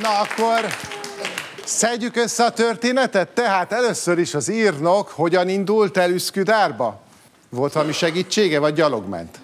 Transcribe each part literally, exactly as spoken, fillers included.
Na akkor szedjük össze a történetet. Tehát először is az írnok hogyan indult el Üszküdárba? Volt valami segítsége, vagy gyalog ment?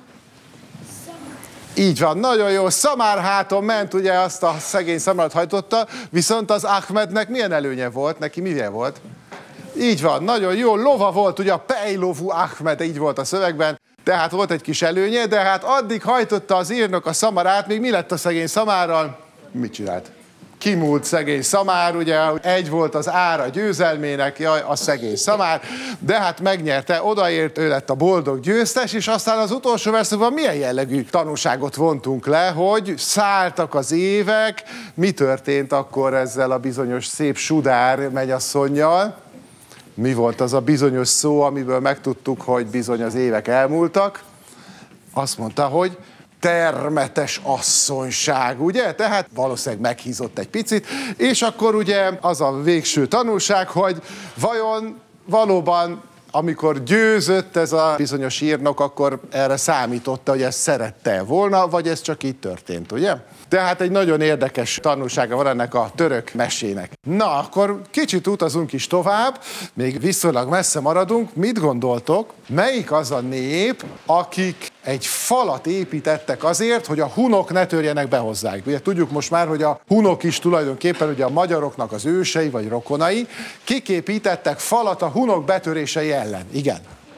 Így van, nagyon jó. Szamárháton ment, ugye azt a szegény szamarat hajtotta, viszont az Ahmednek milyen előnye volt? Neki milyen volt? Így van, nagyon jó. Lova volt, ugye a Pejlovú Ahmed, így volt a szövegben. Tehát volt egy kis előnye, de hát addig hajtotta az írnok a szamarát, még mi lett a szegény szamárral? Mit csinált? Kimúlt szegény szamár, ugye egy volt az ára győzelmének, jaj, a szegény szamár, de hát megnyerte, odaért, ő lett a boldog győztes, és aztán az utolsó verszakban milyen jellegű tanúságot vontunk le, hogy szálltak az évek, mi történt akkor ezzel a bizonyos szép Sudár mennyasszonnyal? Mi volt az a bizonyos szó, amiből megtudtuk, hogy bizony az évek elmúltak? Azt mondta, hogy termetes asszonyság, ugye? Tehát valószínűleg meghízott egy picit, és akkor ugye az a végső tanulság, hogy vajon valóban, amikor győzött ez a bizonyos írnok, akkor erre számította, hogy ezt szerette volna, vagy ez csak így történt, ugye? Tehát egy nagyon érdekes tanulsága van ennek a török mesének. Na, akkor kicsit utazunk is tovább, még viszonylag messze maradunk. Mit gondoltok, melyik az a nép, akik egy falat építettek azért, hogy a hunok ne törjenek be hozzájuk? Ugye tudjuk most már, hogy a hunok is tulajdonképpen ugye a magyaroknak az ősei vagy rokonai, kik építettek falat a hunok betörései ellen? Igen.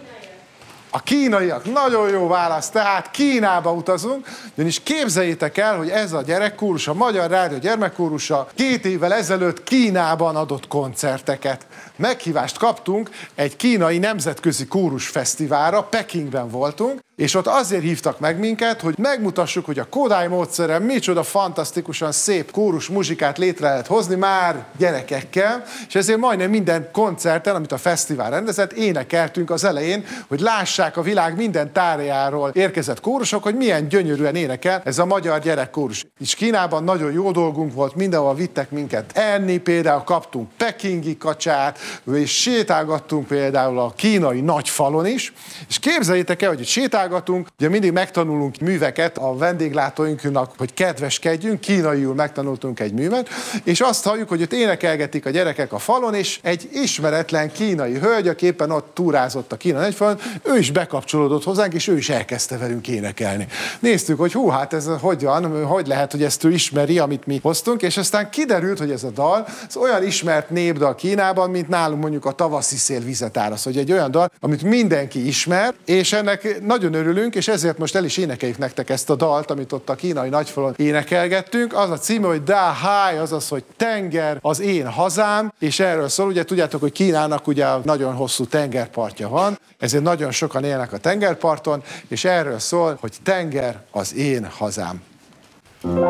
A kínaiak, nagyon jó válasz, tehát Kínába utazunk, ugyanis képzeljétek el, hogy ez a gyerekkórus, a Magyar Rádió gyermekkórusa két évvel ezelőtt Kínában adott koncerteket. Meghívást kaptunk egy kínai nemzetközi kórusfesztiválra, Pekingben voltunk, és ott azért hívtak meg minket, hogy megmutassuk, hogy a Kodály módszeren micsoda fantasztikusan szép kórus muzsikát létre lehet hozni már gyerekekkel, és ezért majdnem minden koncerten, amit a fesztivál rendezett, énekeltünk az elején, hogy lássák a világ minden tárjáról érkezett kórusok, hogy milyen gyönyörűen énekel ez a magyar gyerekkórus. És Kínában nagyon jó dolgunk volt, mindenhol vittek minket enni, például kaptunk pekingi kacsát, és sétálgattunk például a kínai nagyfalon is, és képzeljétek el, hogy itt sétálgatunk, ugye mindig megtanulunk műveket a vendéglátóinknak, hogy kedveskedjünk, kínaiul megtanultunk egy művet, és azt halljuk, hogy ott énekelgetik a gyerekek a falon, és egy ismeretlen kínai hölgy, aki éppen ott túrázott a kínai nagyfalon, ő is bekapcsolódott hozzánk, és ő is elkezdte velünk énekelni. Néztük, hogy hú, hát ez hogy van, hogy lehet, hogy ezt ő ismeri, amit mi hoztunk, és aztán kiderült, hogy ez a dal, ez olyan ismert népdal Kínában, mint nálunk mondjuk a Tavaszi szél vizet árasz, hogy egy olyan dal, amit mindenki ismer, és ennek nagyon örülünk, és ezért most el is énekeljük nektek ezt a dalt, amit ott a kínai nagyfalon énekelgettünk. Az a címe, hogy Da Hai, azaz, hogy tenger az én hazám, és erről szól, ugye tudjátok, hogy Kínának ugye nagyon hosszú tengerpartja van, ezért nagyon sokan élnek a tengerparton, és erről szól, hogy tenger az én hazám.